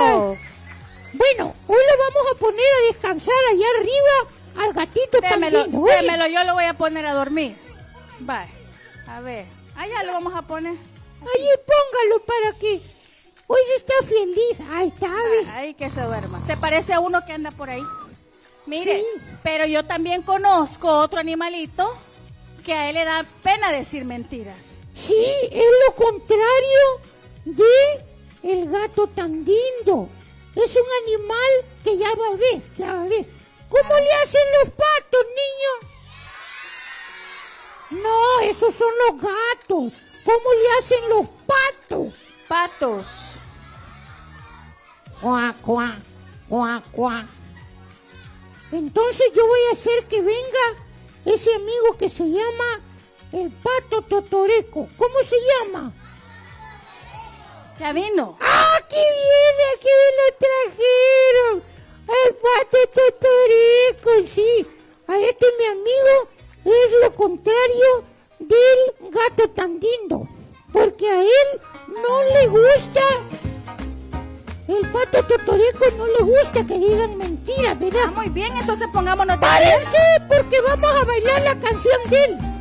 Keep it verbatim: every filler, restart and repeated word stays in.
Ay. Bueno, hoy lo vamos a poner a descansar allá arriba al gatito Démelo, también. démelo, yo lo voy a poner a dormir. Vaya, a ver, allá lo vamos a poner. Allí póngalo para que hoy está feliz. Ahí está, ¿ves? Ahí que se duerma. Se parece a uno que anda por ahí. Mire, Sí. pero yo también conozco otro animalito que a él le da pena decir mentiras. Sí, es lo contrario de el gato tan lindo. Es un animal que ya va a ver, ya va a ver. ¿Cómo le hacen los patos, niño? No, esos son los gatos. ¿Cómo le hacen los patos? Patos. Cuá, cuá, cuá, cuá. Entonces yo voy a hacer que venga ese amigo que se llama el pato totoreco. ¿Cómo se llama? Ya vino. ¡Ah, aquí viene! ¡Aquí me lo trajeron! ¡El pato totoreco! Sí, a este mi amigo es lo contrario del gato tan lindo. Porque a él no le gusta... El pato totoreco no le gusta que digan mentiras, ¿verdad? Ah, muy bien, entonces pongámonos... ¡Párense! Porque vamos a bailar la canción de él.